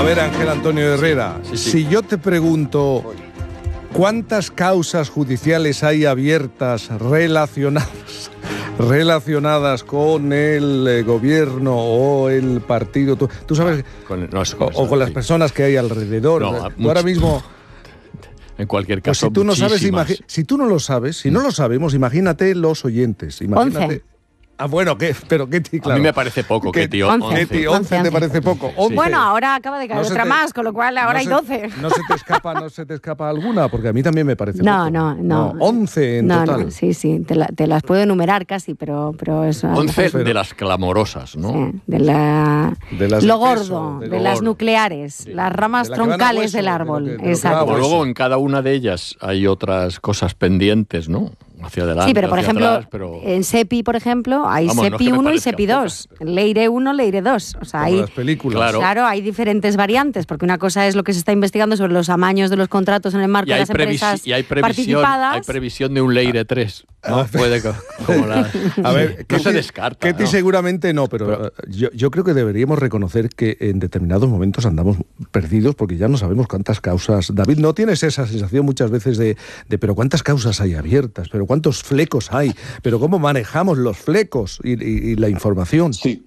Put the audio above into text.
ver, Ángel Antonio Herrera, Sí. si yo te pregunto cuántas causas judiciales hay abiertas relacionadas con el gobierno o el partido, tú sabes, o con las personas que hay alrededor. Tú ahora mismo... En cualquier Pues caso, si tú no sabes, muchísimas. si tú no lo sabes, si no lo sabemos, imagínate los oyentes. Imagínate. 11. Ah, bueno, pero Ketty, claro. A mí me parece poco, Ketty. 11. Ketty, 11 te parece poco. 11. Bueno, ahora acaba de caer No se otra te- más, con lo cual ahora hay 12. No se te escapa alguna, porque a mí también me parece poco. No. 11 en total. No, sí, te las puedo enumerar casi, pero eso... 11 de las clamorosas, ¿no? Sí, de las de lo peso, gordo, de de lo las gordo. nucleares, las ramas De la que van a troncales hueso, del de lo árbol. que- de lo que Exacto. va a Como hueso. luego en cada una de ellas hay otras cosas pendientes, ¿no? Hacia adelante, Sí, pero por hacia ejemplo, atrás, pero... en SEPI, por ejemplo, hay Vamos, no es SEPI que me 1 y parezcan SEPI 2. Leire 1, Leire 2. O sea, Como hay, las películas. Claro. claro, hay diferentes variantes, porque una cosa es lo que se está investigando sobre los amaños de los contratos en el marco Y de hay, las empresas hay participadas. previsión de un Leire 3, ¿no? Puede como la... A ver, no se descarta. Ketty ¿no? seguramente no, pero yo creo que deberíamos reconocer que en determinados momentos andamos perdidos porque ya no sabemos cuántas causas. David, ¿no tienes esa sensación muchas veces de pero cuántas causas hay abiertas, pero cuántos flecos hay, pero cómo manejamos los flecos y la información? Sí,